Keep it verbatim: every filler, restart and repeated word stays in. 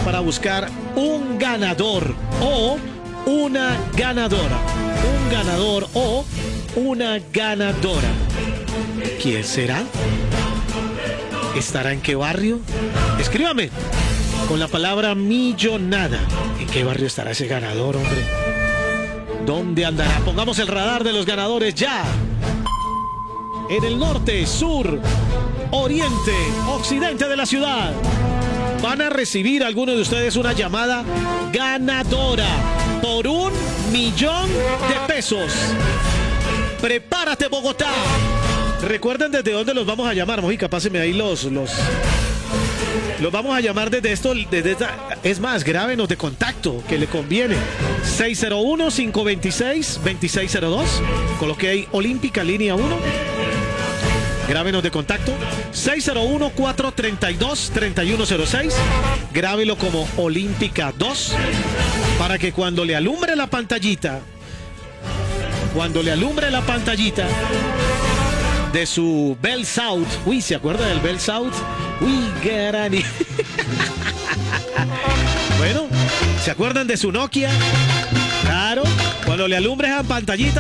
para buscar un ganador o una ganadora. Un ganador o una ganadora. ¿Quién será? ¿Estará en qué barrio? Escríbame con la palabra millonada. ¿En qué barrio estará ese ganador, hombre? ¿Dónde andará? Pongamos el radar de los ganadores ya. En el norte, sur, oriente, occidente de la ciudad. Van a recibir algunos de ustedes una llamada ganadora por un millón de pesos. Prepárate, Bogotá. Recuerden desde dónde los vamos a llamar, Mojica, pásenme ahí los, los, los vamos a llamar desde esto, desde esta, es más, grábenos de contacto, que le conviene. seis cero uno, cinco dos seis, dos seis cero dos, coloque ahí Olímpica Línea uno. Grábenos de contacto, seis cero uno, cuatro tres dos, tres uno cero seis. Grábelo como Olímpica dos, para que cuando le alumbre la pantallita, cuando le alumbre la pantallita de su Bell South. Uy, ¿se acuerda del Bell South? Uy, garani. Bueno, ¿se acuerdan de su Nokia? Claro, cuando le alumbre esa pantallita.